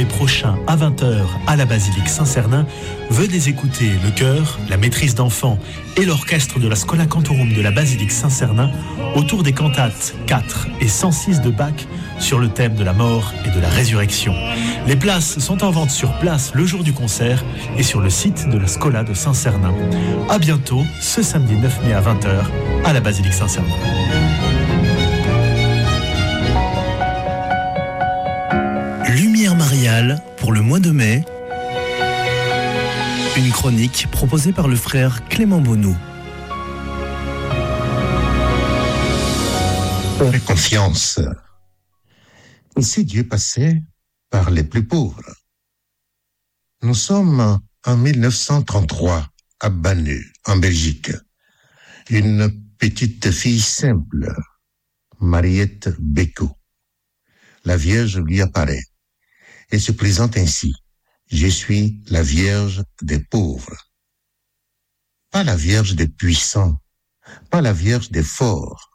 mai prochain à 20h à la basilique Saint-Cernin, venez écouter le chœur, la maîtrise d'enfants et l'orchestre de la Schola Cantorum de la basilique Saint-Cernin autour des cantates 4 et 106 de Bach sur le thème de la mort et de la résurrection. Les places sont en vente sur place le jour du concert et sur le site de la Schola de Saint-Cernin. À bientôt, ce samedi 9 mai à 20h à la basilique Saint-Cernin. Lumière mariale pour le mois de mai. Une chronique proposée par le frère Clément Bonnou. Fais confiance. Ici, Dieu passait par les plus pauvres. Nous sommes en 1933 à Banu, en Belgique. Une petite fille simple, Mariette Bécaud. La Vierge lui apparaît et se présente ainsi. Je suis la Vierge des pauvres. Pas la Vierge des puissants, pas la Vierge des forts,